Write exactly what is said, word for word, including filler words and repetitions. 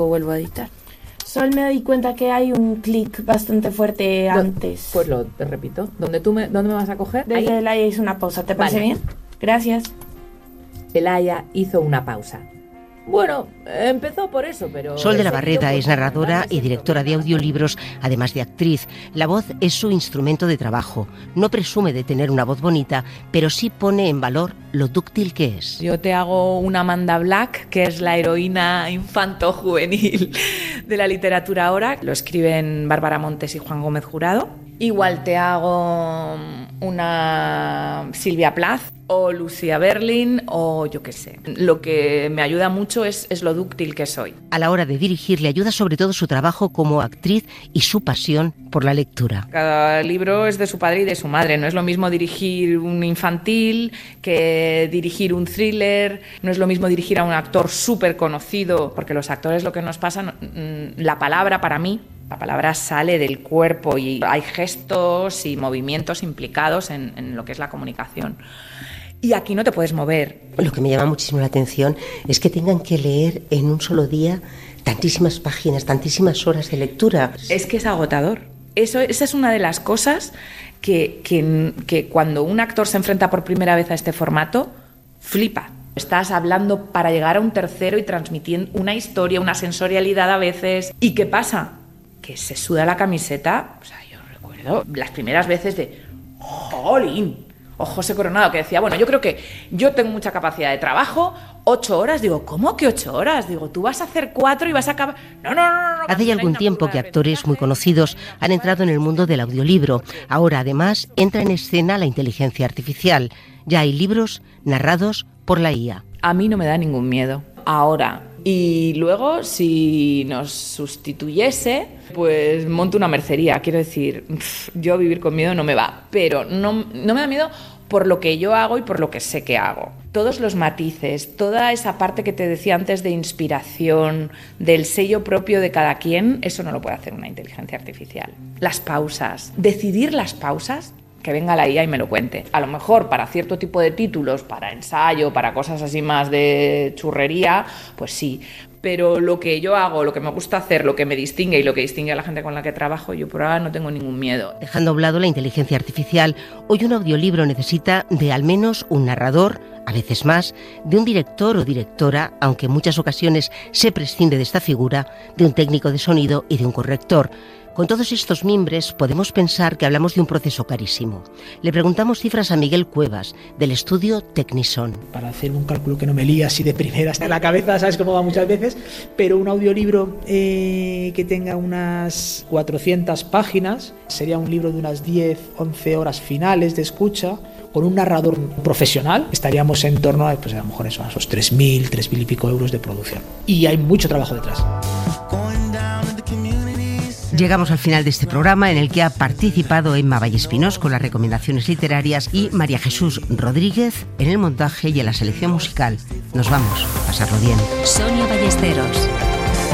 o vuelvo a editar. Solo me doy cuenta que hay un clic bastante fuerte antes. Pues lo te repito. ¿Dónde, tú me, ¿Dónde me vas a coger? Desde el Aya hizo una pausa. ¿Te parece vale. bien? Gracias. El Aya hizo una pausa. Bueno, empezó por eso, pero... Sol de la Barreda es narradora y directora de audiolibros, además de actriz. La voz es su instrumento de trabajo. No presume de tener una voz bonita, pero sí pone en valor lo dúctil que es. Yo te hago una Amanda Black, que es la heroína infanto-juvenil de la literatura ahora. Lo escriben Bárbara Montes y Juan Gómez Jurado. Igual te hago una Silvia Plath o Lucía Berlin o yo qué sé. Lo que me ayuda mucho es, es lo dúctil que soy. A la hora de dirigir le ayuda sobre todo su trabajo como actriz y su pasión por la lectura. Cada libro es de su padre y de su madre. No es lo mismo dirigir un infantil que dirigir un thriller. No es lo mismo dirigir a un actor súper conocido, porque los actores lo que nos pasa, la palabra para mí, la palabra sale del cuerpo y hay gestos y movimientos implicados en, en lo que es la comunicación. Y aquí no te puedes mover. Lo que me llama muchísimo la atención es que tengan que leer en un solo día tantísimas páginas, tantísimas horas de lectura. Es que es agotador. Eso, esa es una de las cosas que, que, que cuando un actor se enfrenta por primera vez a este formato, flipa. Estás hablando para llegar a un tercero y transmitiendo una historia, una sensorialidad a veces. ¿Y qué pasa? Que se suda la camiseta. O sea, yo recuerdo las primeras veces de ¡jolín! O José Coronado, que decía, bueno, yo creo que yo tengo mucha capacidad de trabajo, ocho horas. Digo, ¿cómo que ocho horas? Digo, tú vas a hacer cuatro y vas a acabar... No, no, no, no. Hace ya algún tiempo que actores muy conocidos han entrado en el mundo del audiolibro. Ahora, además, entra en escena la inteligencia artificial. Ya hay libros narrados por la I A. A mí no me da ningún miedo. Ahora... Y luego, si nos sustituyese, pues monto una mercería. Quiero decir, yo vivir con miedo no me va. Pero no, no me da miedo por lo que yo hago y por lo que sé que hago. Todos los matices, toda esa parte que te decía antes de inspiración, del sello propio de cada quien, eso no lo puede hacer una inteligencia artificial. Las pausas, decidir las pausas, que venga la I A y me lo cuente. A lo mejor para cierto tipo de títulos, para ensayo, para cosas así más de churrería, pues sí. Pero lo que yo hago, lo que me gusta hacer, lo que me distingue y lo que distingue a la gente con la que trabajo, yo por ahora no tengo ningún miedo. Dejando a un lado la inteligencia artificial, hoy un audiolibro necesita de al menos un narrador, a veces más, de un director o directora, aunque en muchas ocasiones se prescinde de esta figura, de un técnico de sonido y de un corrector. Con todos estos mimbres podemos pensar que hablamos de un proceso carísimo. Le preguntamos cifras a Miguel Cuevas, del estudio Technison. Para hacer un cálculo que no me lía así de primeras en la cabeza, sabes cómo va muchas veces, pero un audiolibro eh, que tenga unas cuatrocientas páginas, sería un libro de unas diez, once horas finales de escucha, con un narrador profesional, estaríamos en torno a, pues a lo mejor eso, a esos tres mil, tres mil y pico euros de producción. Y hay mucho trabajo detrás. Llegamos al final de este programa en el que ha participado Emma Vallespinós con las recomendaciones literarias y María Jesús Rodríguez en el montaje y en la selección musical. Nos vamos, a pasarlo bien. Sonia Ballesteros.